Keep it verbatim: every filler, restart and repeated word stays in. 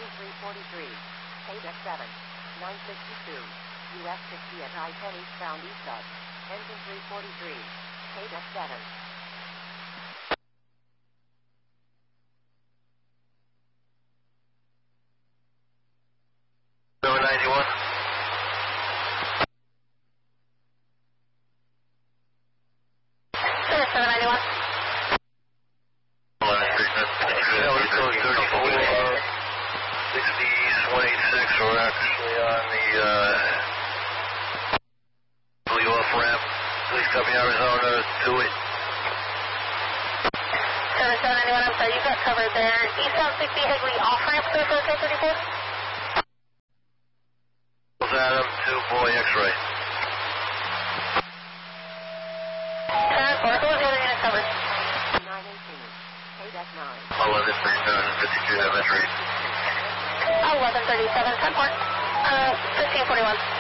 Engine three forty-three. K D E C seven. nine sixty-two. U S sixty at I ten eastbound east of. Engine three forty-three. K D E C seven. seven ninety-one. seven ninety-one. That was code thirty-four. sixty, one eighty-six. We're actually on the uh, Higley off ramp. Please copy Arizona to it. seven seven ninety-one, I'm sorry, you got covered there. Eastbound sixty Higley off ramp, clear for code thirty-four. Adam to Boy X-ray. ten four, who was the other unit covered? nine eighteen. K D E C nine. eleven thirty-seven, fifty-two, that entry. eleven thirty-seven, ten four. Uh, fifteen forty-one.